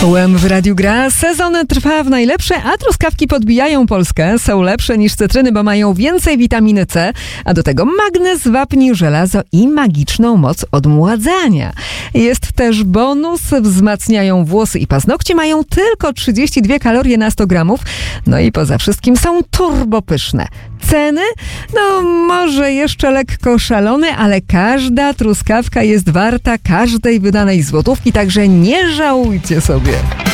UM w Radiu gra. Sezon trwa w najlepsze, a truskawki podbijają Polskę. Są lepsze niż cytryny, bo mają więcej witaminy C, a do tego magnez, wapń, żelazo i magiczną moc odmładzania. Jest też bonus, wzmacniają włosy i paznokcie, mają tylko 32 kalorie na 100 gramów, no i poza wszystkim są turbopyszne. Ceny? No może jeszcze lekko szalone, ale każda truskawka jest warta każdej wydanej złotówki, także nie żałujcie sobie.